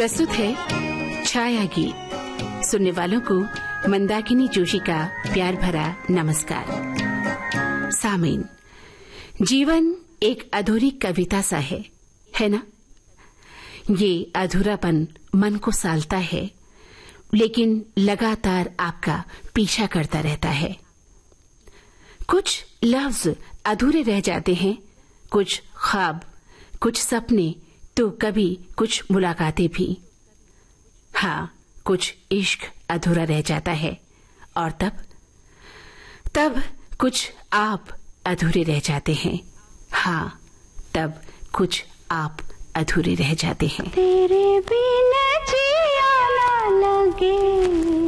प्रस्तुत है छाया गीत। सुनने वालों को मंदाकिनी जोशी का प्यार भरा नमस्कार। सामीन, जीवन एक अधूरी कविता सा है ना? ये अधूरापन मन को सालता है, लेकिन लगातार आपका पीछा करता रहता है। कुछ लफ्ज अधूरे रह जाते हैं, कुछ ख्वाब, कुछ सपने, तो कभी कुछ मुलाकातें भी। हाँ, कुछ इश्क अधूरा रह जाता है, और तब कुछ आप अधूरे रह जाते हैं। हाँ, तब कुछ आप अधूरे रह जाते हैं। तेरे बिना जिया ना लगे।